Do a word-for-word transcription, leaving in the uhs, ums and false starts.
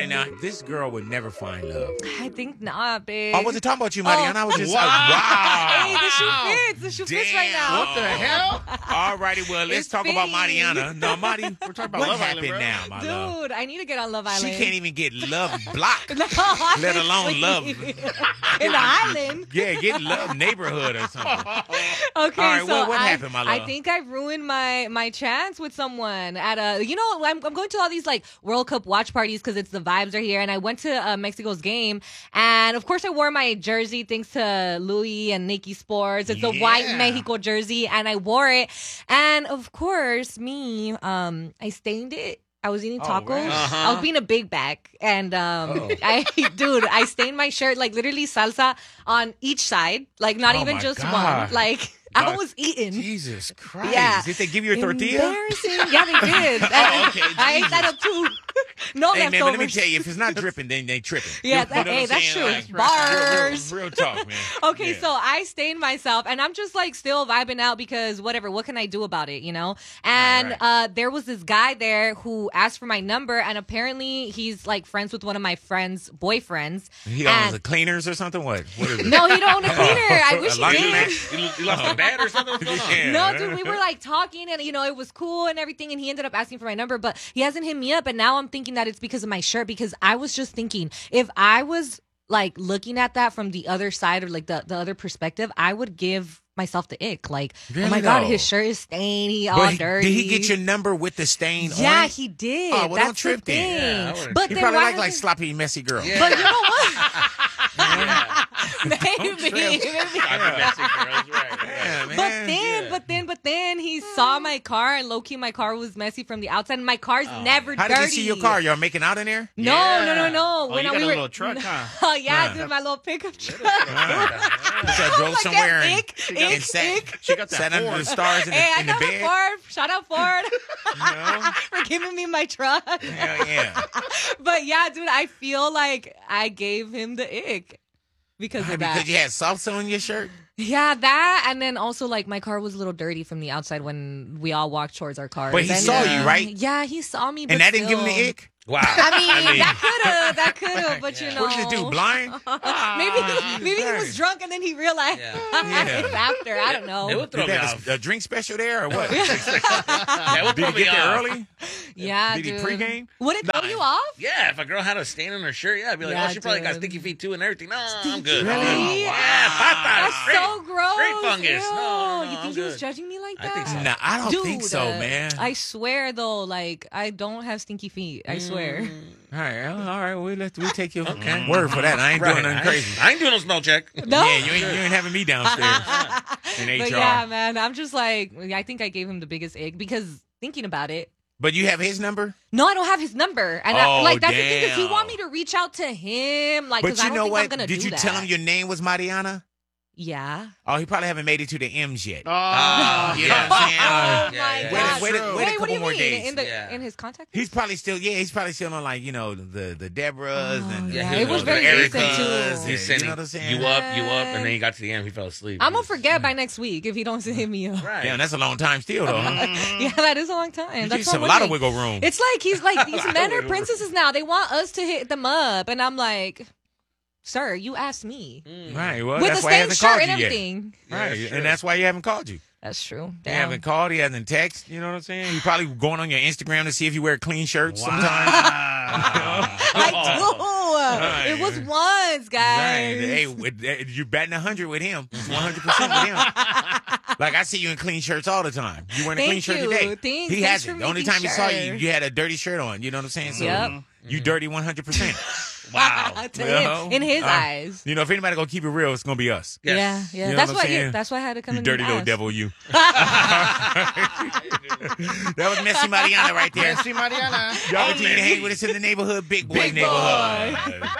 right, now, this girl would never find love. I think not, babe. I wasn't talking about you, Mariana. I was just, Wow. uh, wow. Hey, the shoe fits. The shoe fits right Damn. now. What the hell? All righty, well, let's It's talk about fitting. Mariana. No, Marty, we're talking about what Love happened Island, bro. now, my love? Dude, I need to get on Love Island. She can't even get love blocked. No, Let alone love. in the island. Yeah, get love neighborhood or something. Okay, All right, so what- what I, happened, my I love? think I ruined my my chance with someone at a. You know, I'm, I'm going to all these like World Cup watch parties because it's the vibes are here, and I went to uh, Mexico's game, and of course I wore my jersey thanks to Louis and Nike Sports. It's a white Yeah. Mexico jersey, and I wore it, and of course me, um, I stained it. I was eating Oh, tacos. right. Uh-huh. I was being a big back, and um, Oh. I, dude, I stained my shirt like literally salsa on each side, like not Oh, even my just God. one. Like I God. was eating. Jesus Christ. Yeah. Did they give you a tortilla? Embarrassing. Yeah, they did. Oh, okay, I ate that Jesus. up too. No Hey, man, but let me leftovers. tell you, if it's not dripping, then they tripping. Yeah, You that- know what hey, I'm that's saying? true. Like, Bars. Real, real talk, man. Okay, Yeah. so I stained myself, and I'm just like still vibing out because whatever. What can I do about it, you know? And Right, right. uh, there was this guy there who asked for my number, and apparently he's like friends with one of my friend's boyfriends. He and- owns the cleaners or something? What? What is it? No, he don't own a cleaner. I wish A he laundry did. mat? You, you lost a bat or something? What's going on? Yeah. No, dude, we were like talking and, you know, it was cool and everything. And he ended up asking for my number, but he hasn't hit me up. And now I'm thinking that it's because of my shirt, because I was just thinking if I was like looking at that from the other side or like the, the other perspective, I would give myself the ick. Like, oh Really, my God, though? his shirt is stained. He all But he- dirty. did he get your number with the stain Yeah, on it? he did. Oh, well, That's don't trip the then. thing. Yeah, I would've- but He then probably why like like hasn't- sloppy, messy girl. Yeah. But you know what? Yeah. Maybe. trip. Maybe. I think that's it, girls, right. Yeah, man. But then, Yeah. but then, but then he saw my car, and low key, my car was messy from the outside. And my car's never How dirty. did you see your car? Y'all making out in there? No, Yeah. no, no, no. Oh, when you I, got we a were, little truck, huh? Oh yeah, Huh. dude, my little pickup truck. Bitch, I drove Like somewhere that and, ick, and ick, sat, ick. She got that sat under the horn. stars in the, Hey, I in the got a bed. Ford. Shout out Ford You know? for giving me my truck. Hell yeah. But yeah, dude, I feel like I gave him the ick because of that. Because you had salsa on your shirt? Yeah, that, and then also like my car was a little dirty from the outside when we all walked towards our cars. But he And, saw uh, you, right? Yeah, he saw me. But And that didn't give him still. the ick? Wow. I mean, I mean- that could have, that could have, but you know. What did it do, blind? maybe, maybe he was Dang. drunk and then he realized Yeah. Yeah. it's after. I don't know. It would throw Did me they off. have a, a drink special there or what? That would Did throw he me get there off. early? yeah, Did he dude. pregame? Would it throw Nah. you off? Yeah, if a girl had a stain on her shirt, yeah, I'd be like, Yeah, oh, she probably got dude. sticky feet too and everything. No, I'm Stinky good. Really? Oh, feet? yeah, pop out. That's Straight, so gross. Straight fungus. Ew. No, no, you think I'm he was good. judging me like I that? think so. Nah, I don't Dude, think so, uh, man. I swear though, like I don't have stinky feet. I swear. All right, all right. We let we take your Okay. word for that. I ain't Right. doing nothing I ain't- crazy. I ain't doing no smell check. No. Yeah, you ain't, you ain't having me downstairs in H R. But yeah, man, I'm just like I think I gave him the biggest egg because thinking about it. But you have his number? No, I don't have his number, and Oh, I, like that's the thing is he damn. want me to reach out to him, like But because you I don't know think what? I'm gonna Did do you that. tell him your name was Mariana? Yeah. Oh, he probably haven't made it to the M's yet. Oh, You know what I'm saying? Oh Uh, my yeah, yeah. god. Wait a- wait a- wait a Wait, what couple do you more mean? days. In the Yeah. in his contact? He's probably still, yeah, he's probably still on like, you know, the the Deborahs Oh, and yeah, the, he it was was the very Ericas recent Ericas too. and- He's sending you know what I'm saying? you up, you up, and then he got to the end, he fell asleep. I'm gonna forget by next week if he don't hit me up. Right. Damn, that's a long time still, though. Huh? Yeah, that is a long time. You That's give what some, I'm a lot of wondering. wiggle room. It's like he's like these men are wiggle room. princesses now. They want us to hit them up, and I'm like, sir, you asked me Right, well, with that's the why he same hasn't shirt called and you yet. everything. Right, Yeah, sure. and that's why he haven't called you. That's true. He Damn. haven't called, he hasn't texted, you know what I'm saying? He probably going on your Instagram to see if you wear clean shirts sometimes. I do. Right. It was once, guys. Right. Hey, with, uh, you batting one hundred with him. It's one hundred percent with him. Like, I see you in clean shirts all the time. You wearing a clean Thank shirt you. today. Thanks. He Thanks hasn't. for The only making time he saw you, sure. you had a dirty shirt on. You know what I'm saying? So Yep. you dirty one hundred percent. Wow. To Well, him, in his uh, eyes. You know, if anybody gonna keep it real, it's gonna be us. Yes. Yeah, yeah. You know that's what why. I'm Yeah, saying? that's why I had to come You in. dirty and little ask. devil, you. That was Messy Mariana right there. Messy Mariana. Y'all continue to hang with us in the neighborhood, big boy Big neighborhood.